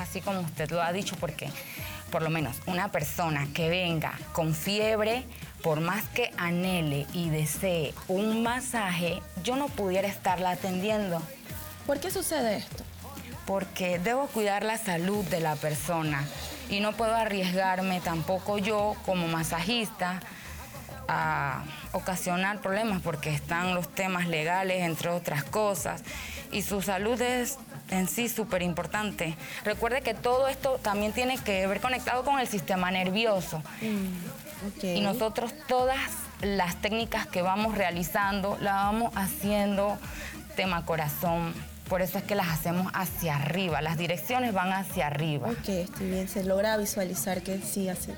así como usted lo ha dicho, porque por lo menos una persona que venga con fiebre, por más que anhele y desee un masaje, yo no pudiera estarla atendiendo. ¿Por qué sucede esto? Porque debo cuidar la salud de la persona y no puedo arriesgarme tampoco yo como masajista a ocasionar problemas porque están los temas legales, entre otras cosas, y su salud es en sí súper importante. Recuerde que todo esto también tiene que ver conectado con el sistema nervioso. Y nosotros todas las técnicas que vamos realizando, las vamos haciendo tema corazón. Por eso es que las hacemos hacia arriba, las direcciones van hacia arriba. Ok, estoy bien, se logra visualizar que sí, así.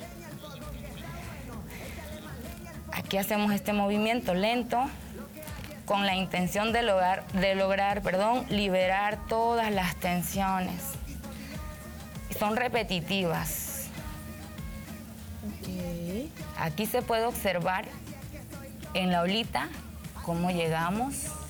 Aquí hacemos este movimiento lento con la intención de lograr, liberar todas las tensiones. Y son repetitivas. Ok. Aquí se puede observar en la olita cómo llegamos.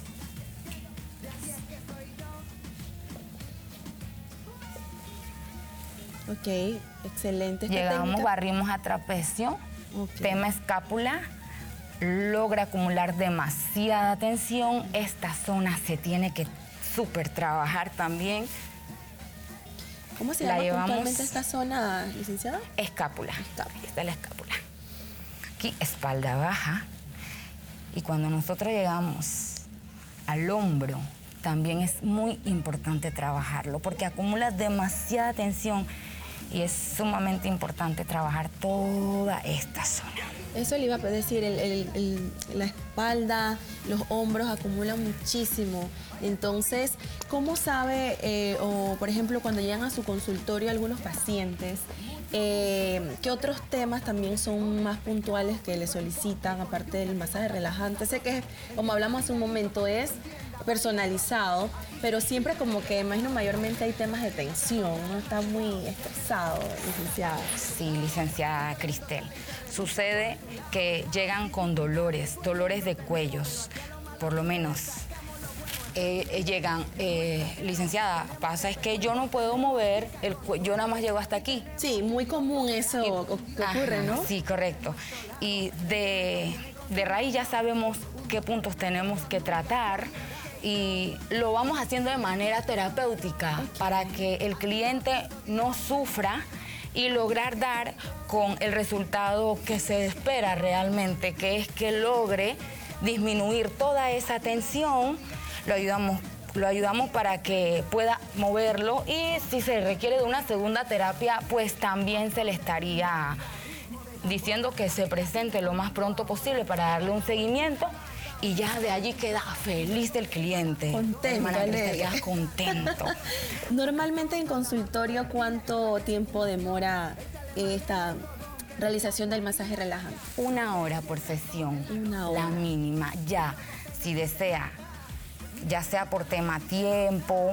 Ok, excelente. Llegamos, barrimos a trapecio, tema escápula, logra acumular demasiada tensión. Esta zona se tiene que súper trabajar también. ¿Cómo se llama puntualmente esta zona, licenciada? Escápula. Esta es la escápula. Aquí espalda baja. Y cuando nosotros llegamos al hombro, también es muy importante trabajarlo porque acumula demasiada tensión y es sumamente importante trabajar toda esta zona. Eso le iba a decir, la espalda, los hombros acumulan muchísimo. Entonces, ¿cómo sabe, o por ejemplo, cuando llegan a su consultorio algunos pacientes, qué otros temas también son más puntuales que le solicitan, aparte del masaje relajante? Sé que, como hablamos hace un momento, es personalizado, pero siempre como que, imagino, mayormente hay temas de tensión, ¿no? Está muy estresado, licenciada. Sí, licenciada Cristel. Sucede que llegan con dolores de cuellos, por lo menos. Llegan, licenciada, pasa es que yo no puedo mover el cuello, yo nada más llego hasta aquí. Sí, muy común eso que ocurre, ¿no? Sí, correcto. Y de raíz ya sabemos qué puntos tenemos que tratar y lo vamos haciendo de manera terapéutica para que el cliente no sufra y lograr dar con el resultado que se espera realmente, que es que logre disminuir toda esa tensión. Lo ayudamos para que pueda moverlo y si se requiere de una segunda terapia, pues también se le estaría diciendo que se presente lo más pronto posible para darle un seguimiento y ya de allí queda feliz el cliente. Contento, queda contento. Normalmente en consultorio, ¿cuánto tiempo demora esta realización del masaje relajante? 1 hora por sesión. 1 hora. La mínima. Ya, si desea, ya sea por tema tiempo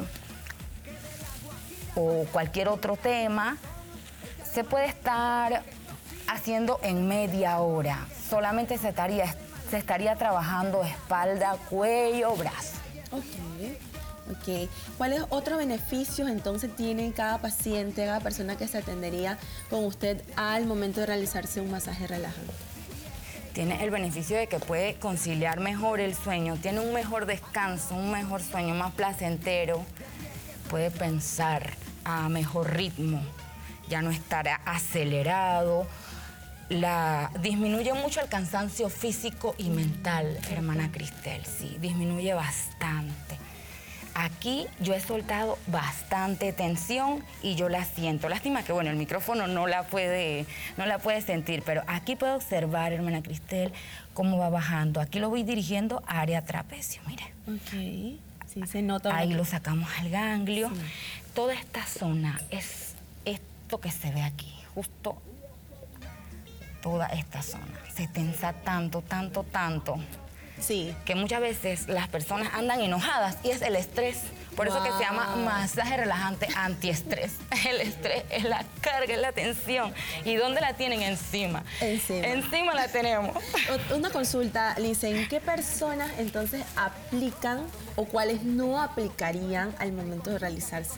o cualquier otro tema, se puede estar haciendo en media hora. Solamente se estaría trabajando espalda, cuello, brazo. Ok. ¿Cuáles otros beneficios entonces tiene cada paciente, cada persona que se atendería con usted al momento de realizarse un masaje relajante? Tiene el beneficio de que puede conciliar mejor el sueño, tiene un mejor descanso, un mejor sueño, más placentero, puede pensar a mejor ritmo, ya no estará acelerado, disminuye mucho el cansancio físico y mental, hermana Cristel, sí, disminuye bastante. Aquí yo he soltado bastante tensión y yo la siento. Lástima que, bueno, el micrófono no la puede sentir, pero aquí puedo observar, hermana Cristel, cómo va bajando. Aquí lo voy dirigiendo a área trapecio, mire. Ok, sí, se nota. Ahí lo sacamos al ganglio. Sí. Toda esta zona es esto que se ve aquí, justo toda esta zona. Se tensa tanto, tanto, tanto. Sí. Que muchas veces las personas andan enojadas y es el estrés. Por eso que se llama masaje relajante antiestrés. El estrés es la carga, es la tensión. ¿Y dónde la tienen? Encima. Encima la tenemos. Una consulta, Lice, ¿en qué personas entonces aplican o cuáles no aplicarían al momento de realizarse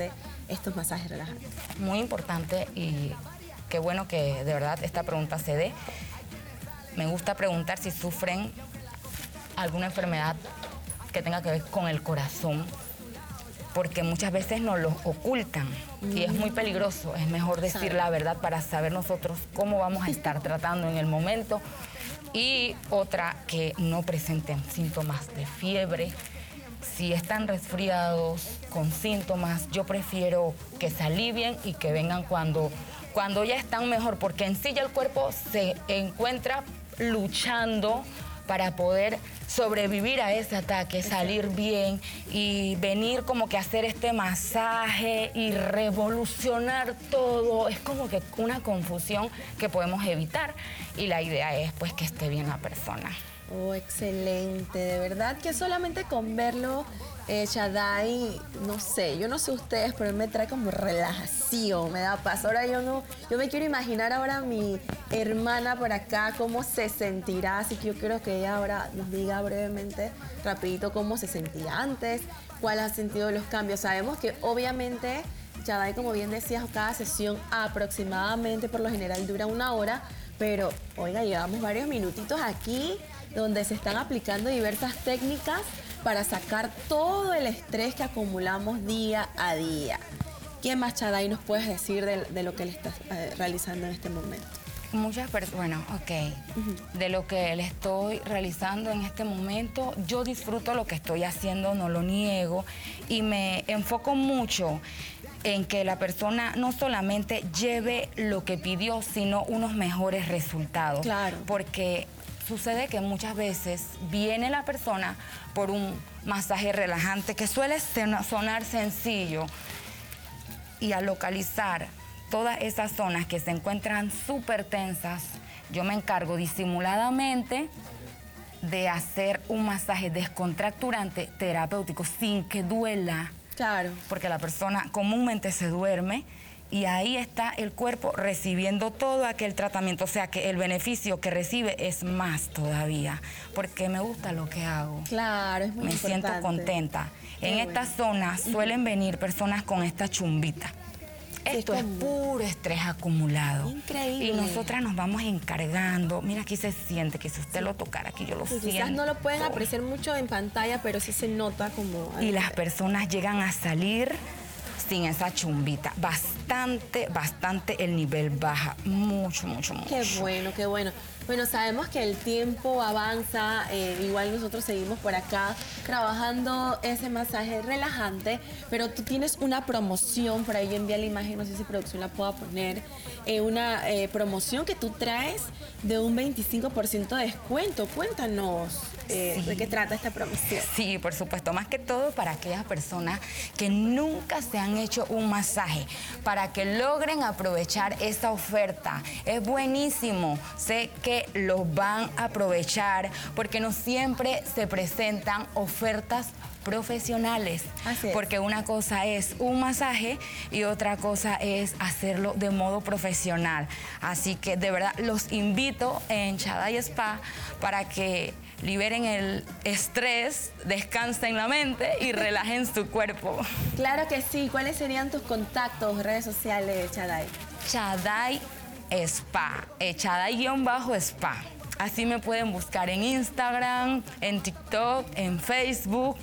estos masajes relajantes? Muy importante y qué bueno que de verdad esta pregunta se dé. Me gusta preguntar si sufren alguna enfermedad que tenga que ver con el corazón, porque muchas veces nos lo ocultan y es muy peligroso. Es mejor decir la verdad para saber nosotros cómo vamos a estar tratando en el momento. Y otra, que no presenten síntomas de fiebre. Si están resfriados con síntomas, yo prefiero que se alivien y que vengan cuando ya están mejor, porque en sí ya el cuerpo se encuentra luchando para poder sobrevivir a ese ataque, salir bien y venir como que a hacer este masaje y revolucionar todo. Es como que una confusión que podemos evitar y la idea es pues que esté bien la persona. Oh, excelente, de verdad que solamente con verlo, Shaddai, no sé, yo no sé ustedes, pero él me trae como relajación, me da paz. Ahora yo me quiero imaginar ahora a mi hermana por acá, cómo se sentirá, así que yo quiero que ella ahora nos diga brevemente, rapidito, cómo se sentía antes, cuál ha sentido los cambios. Sabemos que obviamente, Shaddai, como bien decías, cada sesión aproximadamente, por lo general, dura 1 hora, pero, oiga, llevamos varios minutitos aquí donde se están aplicando diversas técnicas para sacar todo el estrés que acumulamos día a día. ¿Qué más, Shaddai, nos puedes decir de lo que le estás realizando en este momento? Muchas personas, bueno, ok, de lo que le estoy realizando en este momento, yo disfruto lo que estoy haciendo, no lo niego, y me enfoco mucho en que la persona no solamente lleve lo que pidió, sino unos mejores resultados. Claro. Porque sucede que muchas veces viene la persona por un masaje relajante que suele sonar sencillo, y al localizar todas esas zonas que se encuentran súper tensas, yo me encargo disimuladamente de hacer un masaje descontracturante terapéutico sin que duela. Claro. Porque la persona comúnmente se duerme y ahí está el cuerpo recibiendo todo aquel tratamiento. O sea que el beneficio que recibe es más todavía, porque me gusta lo que hago. Claro, es muy importante. Me siento contenta. En estas zonas suelen venir personas con esta chumbita. Esto es puro estrés acumulado. Increíble. Y nosotras nos vamos encargando. Mira, aquí se siente, que si usted lo tocara, aquí yo lo siento. Quizás no lo pueden apreciar mucho en pantalla, pero sí se nota como... Y las personas llegan a salir sin esa chumbita. Bastante el nivel baja. Mucho. Qué bueno, qué bueno. Bueno, sabemos que el tiempo avanza, igual nosotros seguimos por acá trabajando ese masaje relajante, pero tú tienes una promoción, por ahí yo envié la imagen, no sé si producción la pueda poner, una promoción que tú traes de un 25% de descuento. Cuéntanos de qué trata esta promoción. Sí, por supuesto, más que todo para aquellas personas que nunca se han hecho un masaje, para que logren aprovechar esta oferta. Es buenísimo, sé que los van a aprovechar porque no siempre se presentan ofertas profesionales. Así es. Porque una cosa es un masaje y otra cosa es hacerlo de modo profesional. Así que de verdad los invito en Shaddai Spa para que liberen el estrés, descansen la mente y relajen su cuerpo. Claro que sí. ¿Cuáles serían tus contactos, redes sociales, Shaddai? Shaddai Spa, Shaddai-Spa. Así me pueden buscar en Instagram, en TikTok, en Facebook,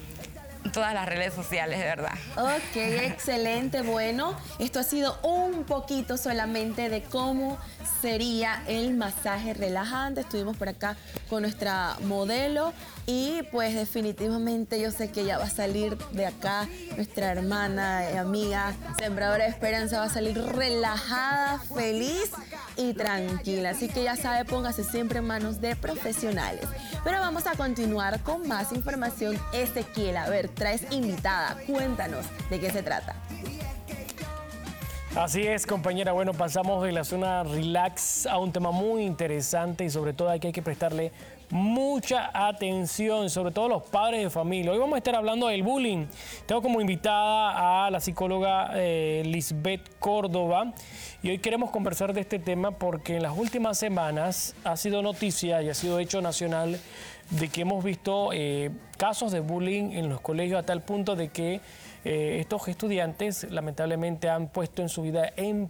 en todas las redes sociales, de verdad. Ok, excelente. Bueno, esto ha sido un poquito solamente de cómo sería el masaje relajante. Estuvimos por acá con nuestra modelo y pues definitivamente yo sé que ella va a salir de acá, nuestra hermana y amiga, sembradora de esperanza, va a salir relajada, feliz y tranquila. Así que ya sabe, póngase siempre en manos de profesionales. Pero vamos a continuar con más información. Ezequiel, a ver, traes invitada. Cuéntanos de qué se trata. Así es, compañera. Bueno, pasamos de la zona relax a un tema muy interesante y sobre todo que hay que prestarle mucha atención, sobre todo los padres de familia. Hoy vamos a estar hablando del bullying. Tengo como invitada a la psicóloga Lisbeth Córdoba y hoy queremos conversar de este tema porque en las últimas semanas ha sido noticia y ha sido hecho nacional de que hemos visto casos de bullying en los colegios a tal punto de que estos estudiantes lamentablemente han puesto en su vida en